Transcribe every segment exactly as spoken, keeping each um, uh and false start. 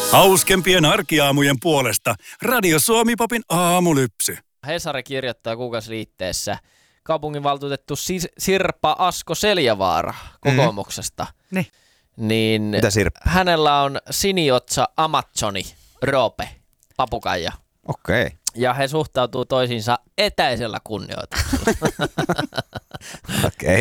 Hauskempien arkiaamujen puolesta Radio Suomi-popin aamulypsy. Hesari kirjoittaa kuukausiliitteessä kaupunginvaltuutettu Sis- Sirpa Asko-Seljavaara kokoomuksesta. Mm. Niin. Niin Mitä Sirpa? hänellä on siniotsa Amazoni, Roope, papukaija. Okei. Okay. Ja he suhtautuu toisiinsa etäisellä kunnioituksella. Okei. Okay.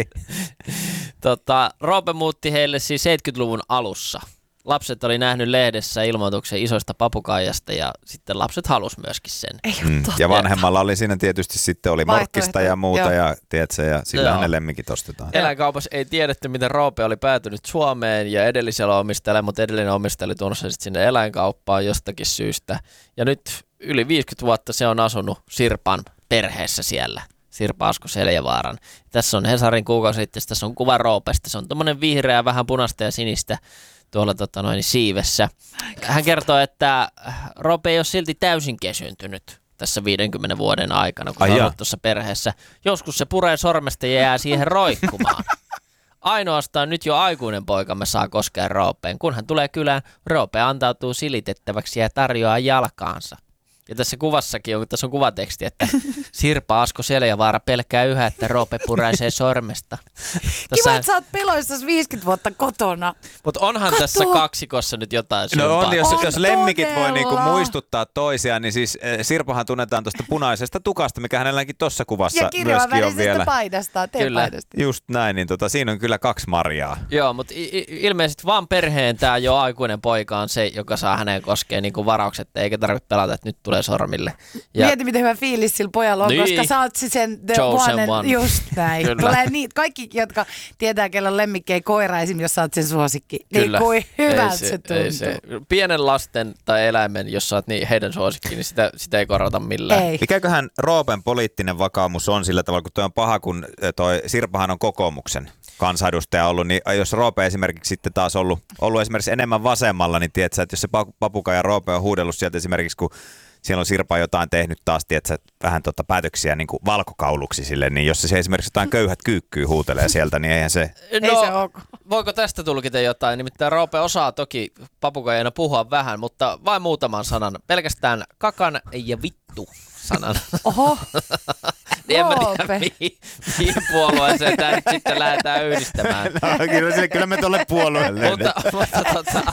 tota, Roope muutti heille siis seitsemänkymmentäluvun alussa. Lapset oli nähnyt lehdessä ilmoituksen isoista papukaijasta ja sitten lapset halusi myöskin sen. Mm. Ja vanhemmalla oli siinä tietysti sitten oli morkkista ja muuta joo. ja tiedätkö, ja sillähän ne lemmikit ostetaan. Eläinkaupassa ei tiedetty, miten Roope oli päätynyt Suomeen ja edellisellä omistajalla, mutta edellinen omistaja oli tuonut sen sitten sinne eläinkauppaan jostakin syystä. Ja nyt yli viisikymmentä vuotta se on asunut Sirpan perheessä siellä. Sirpa Asko-Seljavaaran. Tässä on Hesarin kuukausiliitteessä, tässä on kuva Roopesta. Se on tommonen vihreä, vähän punaista ja sinistä tuolla tota noin, siivessä. Hän kertoo, että Roope ei ole silti täysin kesyntynyt tässä viidenkymmenen vuoden aikana, kun on ollut tuossa perheessä. Joskus se puree sormesta ja jää siihen roikkumaan. Ainoastaan nyt jo aikuinen poikamme saa koskea Roopeen. Kun hän tulee kylään, Roope antautuu silitettäväksi ja tarjoaa jalkaansa. Ja tässä kuvassakin on, tässä on kuvateksti, että Sirpa Asko-Seljavaara pelkää yhä, että Roope puraisee sormesta. Kiva, että sä oot peloissasi viisikymmentä vuotta kotona. Mutta onhan Kato. tässä kaksikossa nyt jotain sympaa. No on, jos, on jos lemmikit todella. voi niinku muistuttaa toisiaan, niin siis Sirpahan tunnetaan tuosta punaisesta tukasta, mikä hänelläkin tuossa kuvassa ja myöskin on vielä. Ja paidasta, teepaidasta. Just näin, niin tota, siinä on kyllä kaksi Mariaa. Joo, mutta ilmeisesti vaan perheen tämä jo aikuinen poika on se, joka saa häneen koskea niin kuin varaukset, eikä tarvitse pelata, että nyt tulee sormille. Ja mieti, miten hyvä fiilis sillä pojalla on, niin. koska sä oot sen the one, one. Just näin. Tulee niitä, kaikki, jotka tietää, kellä on lemmikkejä koira esim, jos sä oot sen suosikki. Kyllä. Niin kuin hyvältä se, se tuntuu. Se. Pienen lasten tai eläimen, jos sä oot niin, heidän suosikki, niin sitä, sitä ei korota millään. Ei. Mikäköhän Roopen poliittinen vakaumus on sillä tavalla, kun toi on paha, kun toi Sirpahan on kokoomuksen kansanedustaja ollut, niin jos Roope esimerkiksi sitten taas ollut, ollut esimerkiksi enemmän vasemmalla, niin tiedätkö, että jos se papukaija Roope on huudellut sieltä esimerkiksi, kun siellä on Sirpa jotain tehnyt taas, tiedätkö, vähän tota päätöksiä niin kuin valkokauluksi sille, niin jos se esimerkiksi jotain köyhät kyykkyy huutelee sieltä, niin eihän se... No, ei se ole. Voiko tästä tulkita jotain? Nimittäin Roope osaa toki papukaijana puhua vähän, mutta vain muutaman sanan. Pelkästään kakan ja vittu sanan. Oho. Niin en mä tiedä, mihin, mihin puolueeseen tämä nyt sitten lähdetään yhdistämään. No, kyllä, kyllä me tuolle puolueelle. mutta, mutta tota...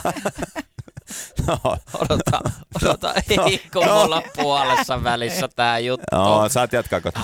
No. Odota, odota, ei kun no. mulla puolessa välissä tää juttu. No, saat jatkaa kohta.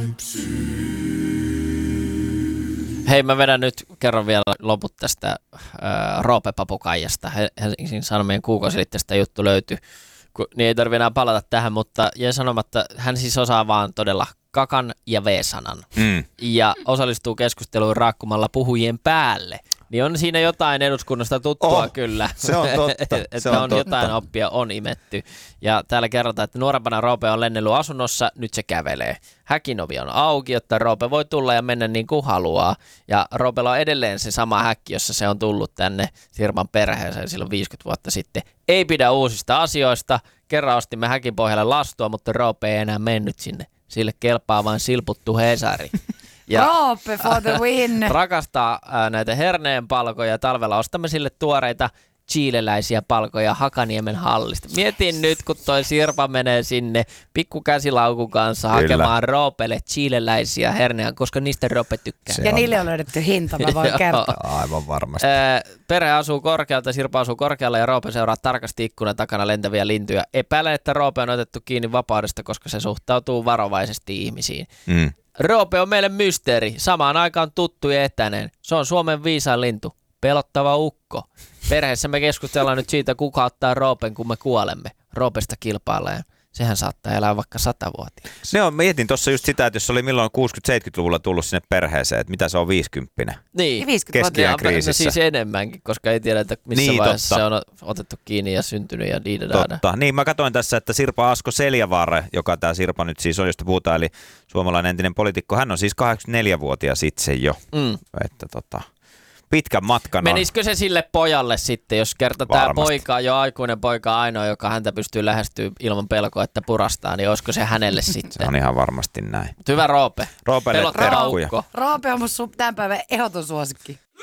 Hei, mä vedän nyt, kerron vielä loput tästä äh, Roope-papukaijasta. Helsingin Sanomien kuukausiliitteestä juttu löytyi, kun, niin ei tarvitse enää palata tähän, mutta jäi sanomatta, hän siis osaa vaan todella kakan ja V-sanan. Mm. Ja osallistuu keskusteluun raakkumalla puhujien päälle. Niin on siinä jotain eduskunnasta tuttua oh, kyllä. Se on totta. että se on, on totta. jotain oppia on imetty. Ja täällä kerrotaan, että nuorempana Roope on lennellyt asunnossa, nyt se kävelee. Häkin ovi on auki, jotta Roope voi tulla ja mennä niin kuin haluaa. Ja Roopella on edelleen se sama häkki, jossa se on tullut tänne Sirpan perheeseen silloin viisikymmentä vuotta sitten. Ei pidä uusista asioista. Kerran ostimme häkin pohjalle lastua, mutta Roope ei enää mennyt sinne. Sille kelpaa vain silputtu Hesari. Ja Roope for the win. Rakastaa ää, näitä herneen palkoja. Talvella ostamme sille tuoreita chileläisiä palkoja Hakaniemen hallista. Mietin nyt, kun toi Sirpa menee sinne pikkukäsilaukun kanssa Kyllä. hakemaan Roopelle chileläisiä herneä, koska niistä Roope tykkää. Se ja on. Niille on löydetty hinta, mä voin kertoa. Aivan varmasti. Ää, perhe asuu korkealta, Sirpa asuu korkealla ja Roope seuraa tarkasti ikkunan takana lentäviä lintuja. Epäilen, että Roope on otettu kiinni vapaudesta, koska se suhtautuu varovaisesti ihmisiin. Mm. Roope on meille mysteeri, samaan aikaan tuttu ja etäinen. Se on Suomen viisain lintu, pelottava ukko. Perheessä me keskustellaan nyt siitä, kuka ottaa Roopen, kun me kuolemme. Roopesta kilpaillaan. Sehän saattaa elää vaikka satavuotiaaksi. Ne on, mietin tuossa just sitä, että jos oli milloin kuusikymmentä-seitsemänkymmentäluvulla tullut sinne perheeseen, että mitä se on viisikymppinen. Niin, keskiään kriisissä. No siis enemmänkin, koska ei tiedä, että missä niin, vaiheessa totta. se on otettu kiinni ja syntynyt ja diidadaada. Totta. Niin, mä katsoin tässä, että Sirpa Asko-Seljavaara, joka tämä Sirpa nyt siis on, josta puhutaan, eli suomalainen entinen poliitikko, hän on siis kahdeksankymmentäneljävuotias itse jo. Mm. Että tota... Pitkän matkan on. Menisikö se sille pojalle sitten, jos kerta tämä poika on jo aikuinen poika ainoa, joka häntä pystyy lähestyä ilman pelkoa, että purastaa, niin olisiko se hänelle sitten? Se on ihan varmasti näin. Hyvä Roope. Roopelle terkkuja. Roope on mun tämän päivän ehdoton suosikki.